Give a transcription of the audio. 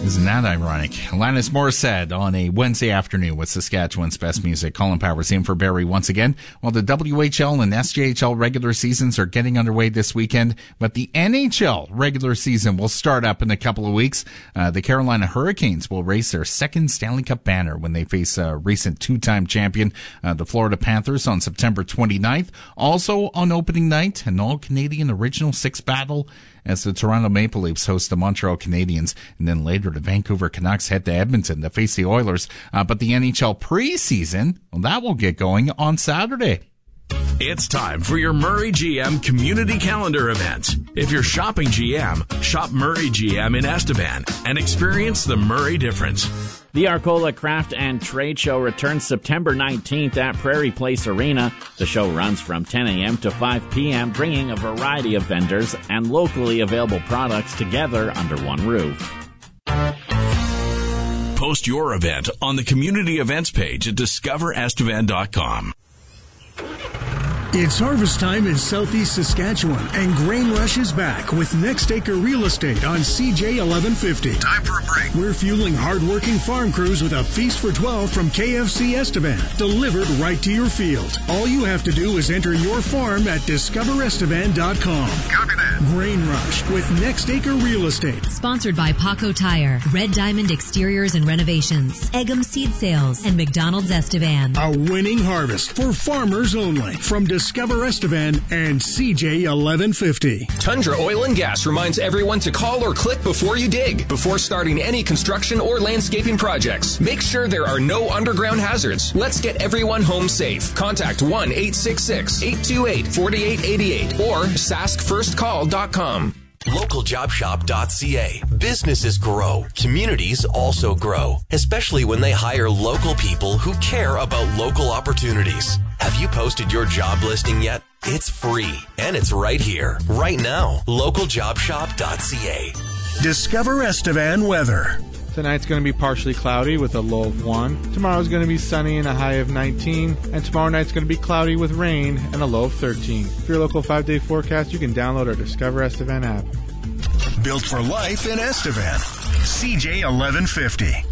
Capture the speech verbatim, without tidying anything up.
Isn't that ironic? Alanis Morissette on a Wednesday afternoon with Saskatchewan's best music. Colin Powers in for Barry once again. While the W H L and S J H L regular seasons are getting underway this weekend, but the N H L regular season will start up in a couple of weeks. Uh, the Carolina Hurricanes will raise their second Stanley Cup banner when they face a recent two-time champion, uh, the Florida Panthers, on September twenty-ninth. Also on opening night, an all-Canadian Original Six battle as the Toronto Maple Leafs host the Montreal Canadiens, and then later the Vancouver Canucks head to Edmonton to face the Oilers. Uh, but the N H L preseason, well, that will get going on Saturday. It's time for your Murray G M Community Calendar event. If you're shopping G M, shop Murray G M in Estevan and experience the Murray difference. The Arcola Craft and Trade Show returns September nineteenth at Prairie Place Arena. The show runs from ten a.m. to five p.m., bringing a variety of vendors and locally available products together under one roof. Post your event on the community events page at discover estevan dot com. It's harvest time in southeast Saskatchewan, and Grain Rush is back with Next Acre Real Estate on C J eleven fifty. Time for a break. We're fueling hard-working farm crews with a feast for twelve from K F C Estevan, delivered right to your field. All you have to do is enter your farm at discover estevan dot com. Copy that. Grain Rush with Next Acre Real Estate. Sponsored by Paco Tire, Red Diamond Exteriors and Renovations, Eggum Seed Sales, and McDonald's Estevan. A winning harvest for farmers only from Discover Estevan and C J eleven fifty. Tundra Oil and Gas reminds everyone to call or click before you dig, before starting any construction or landscaping projects. Make sure there are no underground hazards. Let's get everyone home safe. Contact one eight six six, eight two eight, four eight eight eight or sask first call dot com. local job shop dot c a. Businesses grow. Communities also grow, especially when they hire local people who care about local opportunities. Have you posted your job listing yet? It's free, and it's right here, right now. local job shop dot c a. Discover Estevan weather. Tonight's going to be partially cloudy with a low of one. Tomorrow's going to be sunny and a high of nineteen. And tomorrow night's going to be cloudy with rain and a low of thirteen. For your local five-day forecast, you can download our Discover Estevan app. Built for life in Estevan. C J eleven fifty.